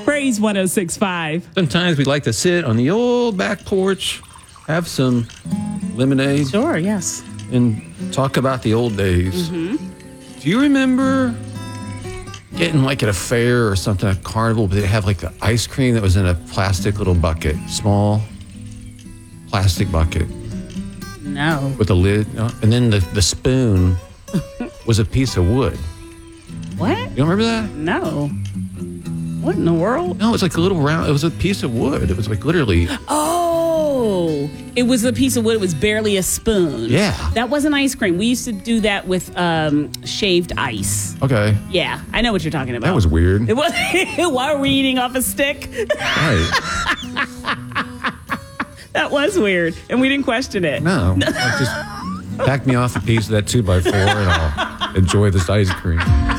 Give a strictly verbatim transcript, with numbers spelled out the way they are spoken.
Praise one oh six point five. Sometimes we like to sit on the old back porch, have some lemonade, Sure, yes. and talk about the old days. Mm-hmm. Do you remember getting like at a fair or something, a carnival, but they have like the ice cream that was in a plastic little bucket, small plastic bucket No. with a lid, you know? And then the, the spoon was a piece of wood. What? You don't remember that? No. What in the world? No, it was like a little round, it was a piece of wood. It was like literally, Oh, it was a piece of wood. It was barely a spoon. Yeah. That wasn't ice cream. We used to do that with um, shaved ice. okay, Yeah, I know what you're talking about. that was weird. It was. Why were we eating off a stick? Right. That was weird, and we didn't question it. No, like just back me off a piece of that two by four and I'll enjoy this ice cream.